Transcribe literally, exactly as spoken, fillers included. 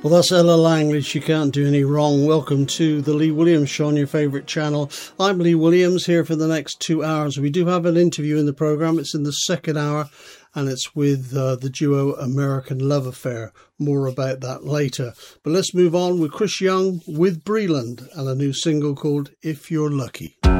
Well, that's Ella Langley. She can't do any wrong. Welcome to the Lee Williams Show on your favourite channel. I'm Lee Williams here for the next two hours. We do have an interview in the programme. It's in the second hour, and it's with uh, the duo American Love Affair. More about that later. But let's move on with Chris Young with Breland and a new single called If You're Lucky.